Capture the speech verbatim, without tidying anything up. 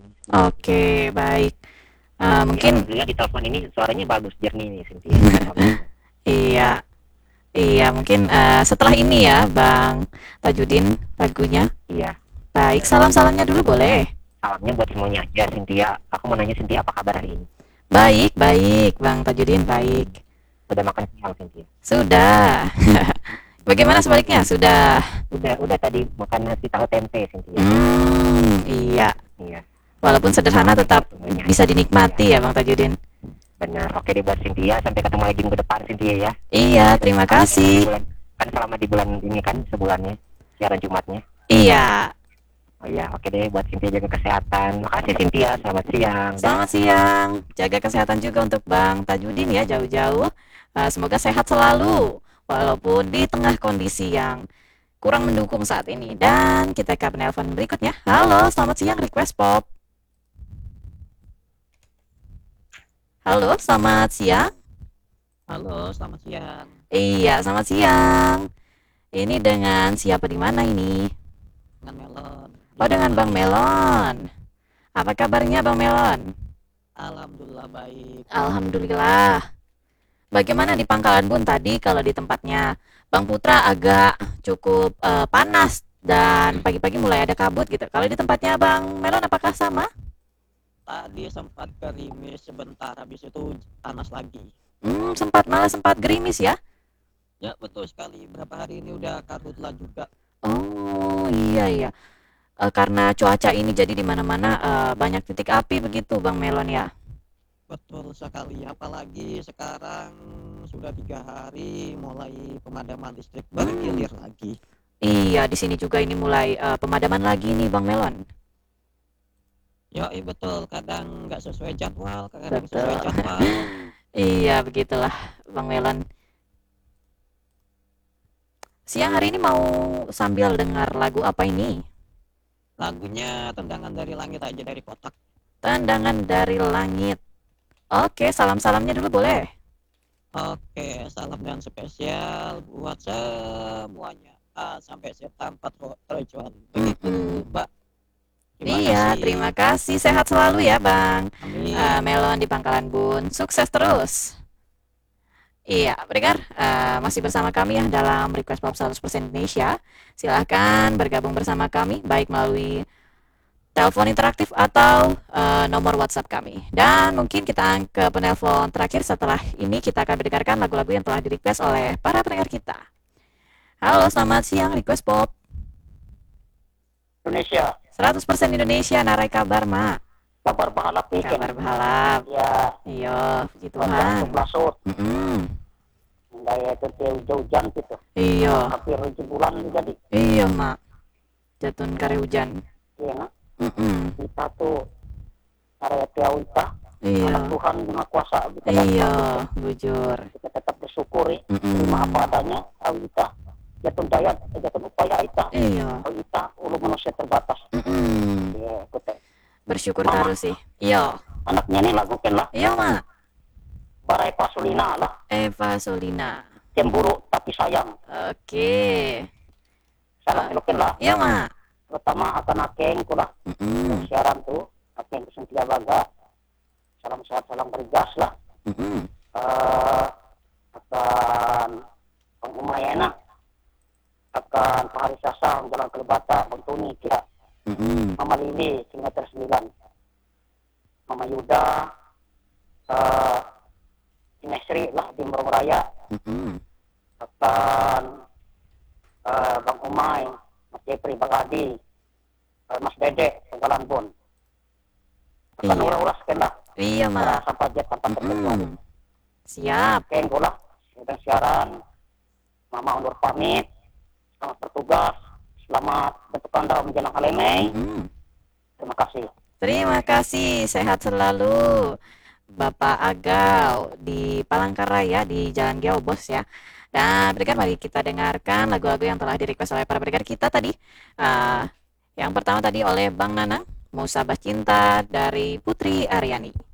Oke, baik. Uh, Ya, mungkin alhamdulillah di telepon ini suaranya bagus, jernih nih Cynthia. Alhamdulillah. iya, iya mungkin uh, setelah ini ya, Bang Tajudin lagunya. Iya, Baik, iya. salam-salamnya dulu boleh? Salamnya buat semuanya aja, Cynthia. Aku mau nanya Cynthia apa kabar hari ini? Baik, baik, Bang Tajudin, baik. Udah makan siang, Cynthia? Sudah. Bagaimana sebaliknya? Sudah. Udah, udah tadi makan nasi tahu tempe, Cynthia. Hmm, iya. Iya. Walaupun sederhana Oke deh, tetap semuanya. bisa Iya, dinikmati ya, Bang Tajudin. benar. Oke deh buat Cynthia, sampai ketemu lagi minggu depan, Cynthia ya. Iya, terima Kan selama di kasih. bulan, kan selama di bulan ini kan sebulannya, siaran Jumatnya. Iya. Oh iya, oke deh buat Cynthia, jaga kesehatan. Makasih Cynthia, selamat siang. Selamat siang. Jaga kesehatan juga untuk Bang Tajudin ya jauh-jauh. Uh, semoga sehat selalu walaupun di tengah kondisi yang kurang mendukung saat ini. Dan kita ke penelpon berikutnya. Halo, selamat siang Request Pop. Halo, selamat siang. Halo, selamat siang. Iya, selamat siang. Ini dengan siapa di mana ini? Dengan Melon. Oh, dengan Bang Melon. Apa kabarnya Bang Melon? Alhamdulillah baik. Alhamdulillah. Bagaimana di Pangkalan Bun tadi? Kalau di tempatnya Bang Putra agak cukup uh, panas dan pagi-pagi mulai ada kabut gitu. Kalau di tempatnya Bang Melon apakah sama? Tadi sempat gerimis sebentar, habis itu panas lagi. Hmm, sempat malah sempat gerimis ya? Ya betul sekali. Berapa hari ini udah karhutlah juga. Oh iya iya. Uh, karena cuaca ini jadi di mana-mana uh, banyak titik api begitu Bang Melon ya. Betul sekali. Apalagi sekarang sudah tiga hari mulai pemadaman listrik bergilir Hmm. lagi. Iya, di sini juga ini mulai uh, pemadaman lagi nih Bang Melon. Ya iya betul. Kadang nggak sesuai jadwal, kadang Betul. sesuai jadwal. Iya, begitulah Bang Melon. Siang hari ini mau sambil dengar lagu apa ini? Lagunya Tendangan dari Langit aja, dari Kotak. Tendangan dari Langit. Oke, salam-salamnya dulu boleh? Oke, salam dan spesial buat semuanya. A sampai Z tanpa terkecuali. Begitu, Mm-mm. Mbak. Terima Iya, kasih. terima kasih. Sehat selalu ya, Bang. Amin. Uh, Melon di Pangkalan Bun. Sukses terus. Iya, pendengar, uh, masih bersama kami ya dalam Request Pop seratus persen Indonesia. Silahkan bergabung bersama kami, baik melalui telepon interaktif atau uh, nomor WhatsApp kami. Dan mungkin kita ke penelpon terakhir. Setelah ini kita akan mendengarkan lagu-lagu yang telah di-request oleh para pendengar kita. Halo, selamat siang Request Pop Indonesia. seratus persen Indonesia, narai kabar, Mak. Kabar bahalap nih kan. Kabar berhalap. Ya, Iya, puji langsung Tuhan. masuk. Mm-mm. Daya itu hujan gitu. Iya, Hampir bulan jadi. iya, Mak. Jatun kare hujan. Iya, nak. Mm-mm. Kita tuh area Tiawita. Iya, Anak Tuhan yang Maha Kuasa gitu. iya, bujur. Kita tetap bersyukuri. Mm-mm. Terima apa adanya. Awita. Jatun daya, jatun upaya ita. Iya. Awita, ulu manusia terbatas. Mm-mm. Iya, kita. Bersyukur Mama. terus sih. Iya, Anaknya nih lagu kan lah. iya, Mak. Barai Pasulina lah. Eva Solina. Cemburu tapi sayang. Oke. Salam elokin lah. Iya, Mak. Terutama akan akeng kulah. Mm-mm. Siaran tuh. Akeng kesentia baga. Salam sehat, salam bergas lah. Mm-mm. Uh, akan Bang Umayana. Akan Pak Haris Sasa, Jalan Kelebata, Bang Tuni, kira. Mm-mm. Mama Lili, Kilometer sembilan. Mama Yuda. Uh, Inesri lah di Merong Raya. Mm-mm. Akan uh, Bang Umay, Mas Jepri, Bang Adi, uh, Mas Dede, Pangkalan Bun. Akan Iya. uras-uras kan lah. Iya, Mak. Sampai jet tanpa terkecuali. Mm-mm. Siap. Keng lah, sedang siaran. Mama undur pamit. Selamat bertugas. Selamat bentukan dalam menjelang Halemei. Mm-mm. Terima kasih. Terima kasih. Sehat selalu. Bapak Agau di Palangkaraya di Jalan Geobos ya. Dan pendengar, mari kita dengarkan lagu-lagu yang telah di-request oleh para pendengar kita tadi. Uh, yang pertama tadi oleh Bang Nanang, Musabah Cinta dari Putri Aryani.